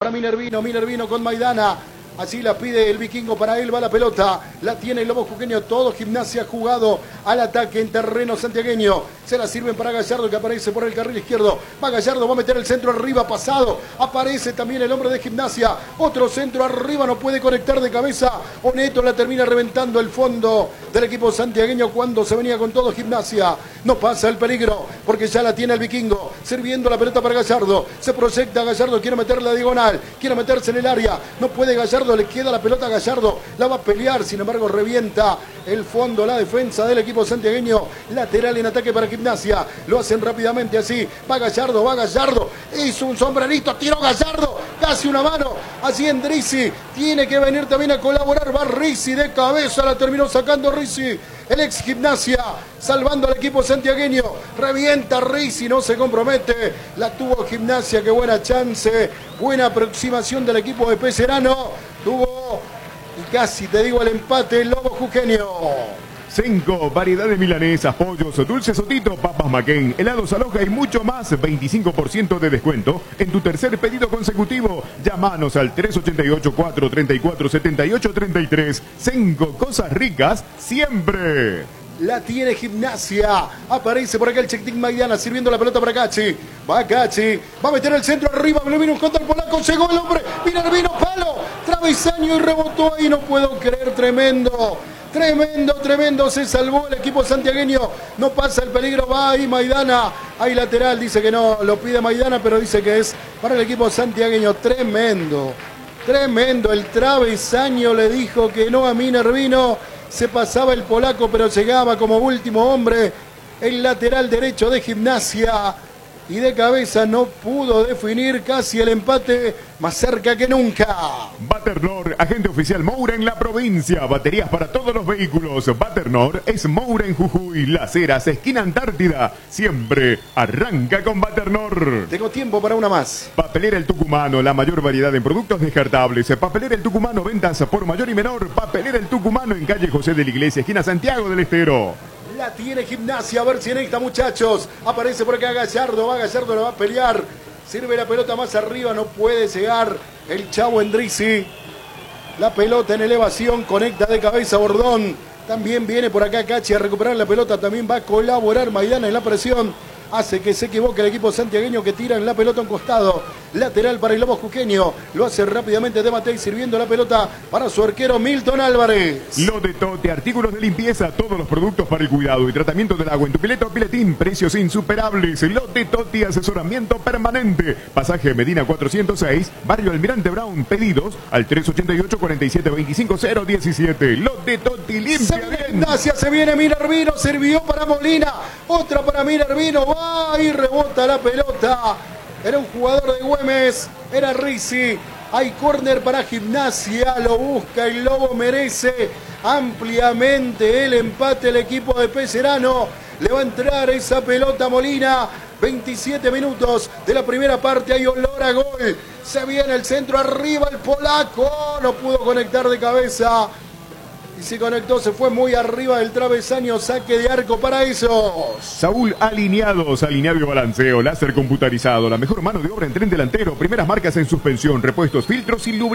para Minervino con Maidana. Así la pide el vikingo, para él va la pelota, la tiene el Lobo Jujeño, todo Gimnasia jugado al ataque en terreno santiagueño. Se la sirven para Gallardo, que aparece por el carril izquierdo. Va Gallardo, va a meter el centro arriba, pasado. Aparece también el hombre de Gimnasia. Otro centro arriba, no puede conectar de cabeza. Oneto la termina reventando el fondo del equipo santiagueño cuando se venía con todo Gimnasia. No pasa el peligro, porque ya la tiene el vikingo. Sirviendo la pelota para Gallardo. Se proyecta Gallardo, quiere meter la diagonal. Quiere meterse en el área. No puede Gallardo. Le queda la pelota a Gallardo, la va a pelear, sin embargo revienta el fondo, la defensa del equipo santiagueño. Lateral en ataque para Gimnasia, lo hacen rápidamente así, va Gallardo, hizo un sombrerito, tiró Gallardo, casi una mano, así en Rizzi, tiene que venir también a colaborar, va Rizzi de cabeza, la terminó sacando Rizzi, el ex Gimnasia, salvando al equipo santiagueño, revienta Rizzi, no se compromete, la tuvo Gimnasia, qué buena chance, buena aproximación del equipo de Pecerano. Tuvo, y casi te digo, el empate el Lobo Jujeño. Senco, variedad de milanesas, pollos, dulces Sotito, papas Maquén, helados Aloja y mucho más. 25% de descuento en tu tercer pedido consecutivo. Llámanos al 384-34-78-33. Senco, cosas ricas siempre. La tiene Gimnasia. Aparece por acá el Chectín Maidana sirviendo la pelota para Cachi. Va Cachi. Va a meter el centro arriba. Minervino contra el polaco. Llegó el hombre. Minervino, palo. Travesaño y rebotó ahí. No puedo creer. Tremendo. Tremendo. Se salvó el equipo santiagueño. No pasa el peligro. Va ahí Maidana. Hay lateral. Dice que no. Lo pide Maidana, pero dice que es para el equipo santiagueño. Tremendo. El travesaño le dijo que no a Minervino. Se pasaba el polaco, pero llegaba como último hombre el lateral derecho de Gimnasia. Y de cabeza no pudo definir, casi el empate, más cerca que nunca. Baternor, agente oficial Moura en la provincia. Baterías para todos los vehículos. Baternor es Moura en Jujuy, Las Heras, esquina Antártida. Siempre arranca con Baternor. Tengo tiempo para una más. Papelera El Tucumano, la mayor variedad en productos descartables. Papelera El Tucumano, ventas por mayor y menor. Papelera El Tucumano en calle José de la Iglesia, esquina Santiago del Estero. La tiene Gimnasia, a ver si en esta, muchachos. Aparece por acá Gallardo, Gallardo, la va a pelear. Sirve la pelota más arriba, no puede llegar el Chavo Endrizzi. La pelota en elevación, conecta de cabeza Bordón. También viene por acá Cachi a recuperar la pelota, también va a colaborar Maidana en la presión. Hace que se equivoque el equipo santiagueño, que tira en la pelota a un costado. Lateral para el Lobo Jujeño. Lo hace rápidamente de Matei, sirviendo la pelota para su arquero Milton Álvarez. Lote Tote, artículos de limpieza, todos los productos para el cuidado y tratamiento del agua en tu pileta o piletín. Precios insuperables. Lote Tote, asesoramiento permanente. Pasaje Medina 406, Barrio Almirante Brown. Pedidos al 388-4725-017. Lote Tote, limpia bien. Gimnasia, se viene Minervino, sirvió para Molina. Otra para Minervino. Y rebota la pelota. Era un jugador de Güemes, era Rizzi. Hay córner para Gimnasia, lo busca el Lobo, merece ampliamente el empate el equipo de Pecerano. Le va a entrar esa pelota Molina. 27 minutos de la primera parte, hay olor a gol. Se viene el centro arriba, el polaco no pudo conectar de cabeza. Y se conectó, se fue muy arriba del travesaño, saque de arco para esos. Saúl Alineados, alineado y balanceo, láser computarizado, la mejor mano de obra en tren delantero, primeras marcas en suspensión, repuestos, filtros y lubricantes.